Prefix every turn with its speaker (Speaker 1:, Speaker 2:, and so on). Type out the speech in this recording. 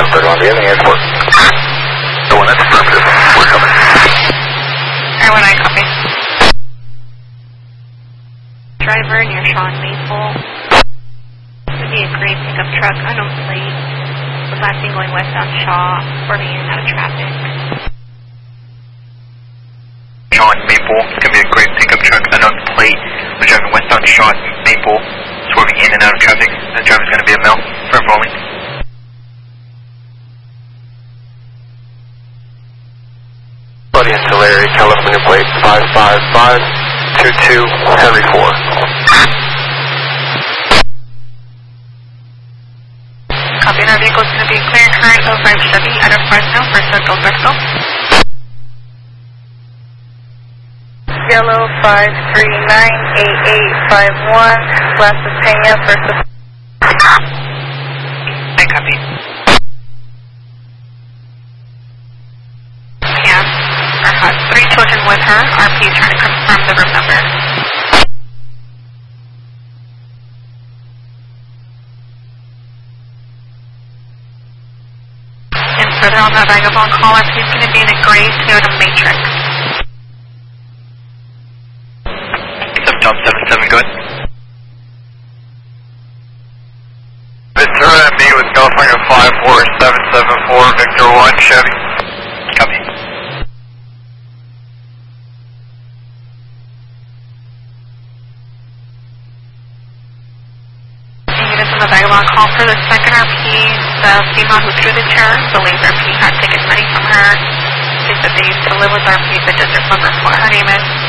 Speaker 1: Jasper, Columbia, in the airport. The one that's affirmative. We're coming.
Speaker 2: Airway 9, copy. Driver near Sean Maple. Would be a gray pickup truck, unknown plate. Was last seen going westbound Shaw, swerving in and out of traffic.
Speaker 3: Sean Maple. It's going to be a gray pickup truck, unknown plate. We're driving westbound Shaw Maple, swerving in and out of traffic. The driver's going to be a male. Firm rolling.
Speaker 1: Buddy and Tulare, California plate 55522 Henry 4.
Speaker 2: Copy, our vehicle is going to be clear current 05 Chevy out of Fresno for Circle Fresno.
Speaker 4: Yellow 5398851, Las Peñas versus.
Speaker 2: I copy. Yeah, has 3 children with her. RP is trying to confirm the room number. And further on that vagabond call, RP is going to be in a gray Toyota Matrix.
Speaker 3: Tom 77, go ahead.
Speaker 1: Ventura and me with California 54774, Victor 1, Chevy.
Speaker 3: Copy.
Speaker 2: Units on the vagabond call for the second RP, the female who threw the chair, believes RP had taken money from her. They said they used to live with RP, but doesn't remember what her name is.